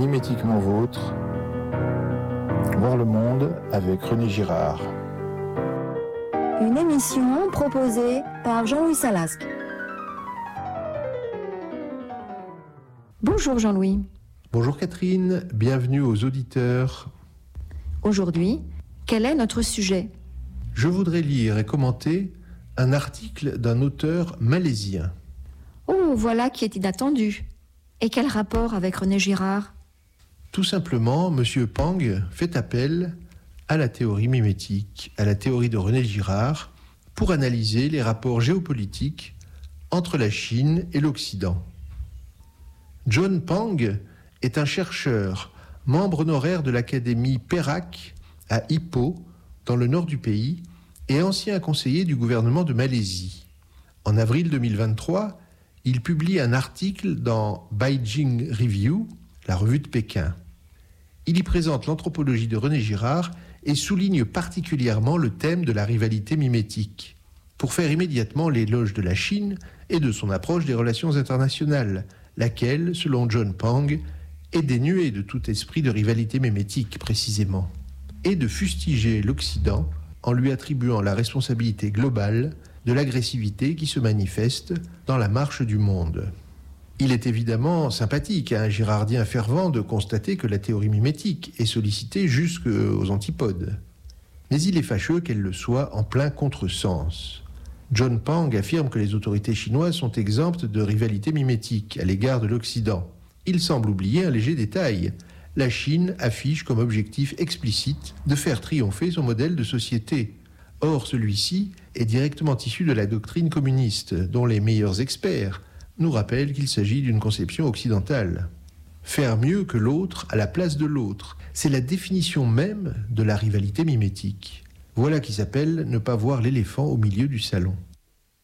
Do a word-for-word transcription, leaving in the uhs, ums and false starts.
Mimétiquement vôtre, voir le monde avec René Girard. Une émission proposée par Jean-Louis Salasque. Bonjour Jean-Louis. Bonjour Catherine, bienvenue aux auditeurs. Aujourd'hui, quel est notre sujet ? Je voudrais lire et commenter un article d'un auteur malaisien. Oh, voilà qui est inattendu. Et quel rapport avec René Girard ? Tout simplement, M. Pang fait appel à la théorie mimétique, à la théorie de René Girard, pour analyser les rapports géopolitiques entre la Chine et l'Occident. John Pang est un chercheur, membre honoraire de l'Académie Perak à Ipoh, dans le nord du pays, et ancien conseiller du gouvernement de Malaisie. En avril deux mille vingt-trois, il publie un article dans Beijing Review, la revue de Pékin. Il y présente l'anthropologie de René Girard et souligne particulièrement le thème de la rivalité mimétique, pour faire immédiatement l'éloge de la Chine et de son approche des relations internationales, laquelle, selon John Pang, est dénuée de tout esprit de rivalité mimétique précisément, et de fustiger l'Occident en lui attribuant la responsabilité globale de l'agressivité qui se manifeste dans la marche du monde. Il est évidemment sympathique à un girardien fervent de constater que la théorie mimétique est sollicitée jusqu'aux antipodes. Mais il est fâcheux qu'elle le soit en plein contresens. John Pang affirme que les autorités chinoises sont exemptes de rivalité mimétique à l'égard de l'Occident. Il semble oublier un léger détail. La Chine affiche comme objectif explicite de faire triompher son modèle de société. Or, celui-ci est directement issu de la doctrine communiste, dont les meilleurs experts nous rappellent qu'il s'agit d'une conception occidentale. Faire mieux que l'autre à la place de l'autre, c'est la définition même de la rivalité mimétique. Voilà qui s'appelle ne pas voir l'éléphant au milieu du salon.